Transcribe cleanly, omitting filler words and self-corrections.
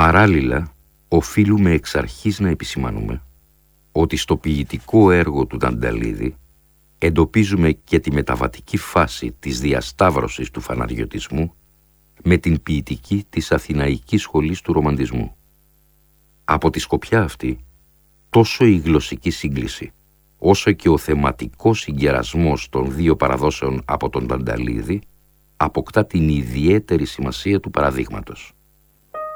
Παράλληλα, οφείλουμε εξ αρχής να επισημάνουμε ότι στο ποιητικό έργο του Ντανταλίδη εντοπίζουμε και τη μεταβατική φάση της διασταύρωσης του φαναριωτισμού με την ποιητική της αθηναϊκής σχολής του ρομαντισμού. Από τη σκοπιά αυτή, τόσο η γλωσσική σύγκληση, όσο και ο θεματικός συγκερασμός των δύο παραδόσεων από τον Ντανταλίδη αποκτά την ιδιαίτερη σημασία του παραδείγματος.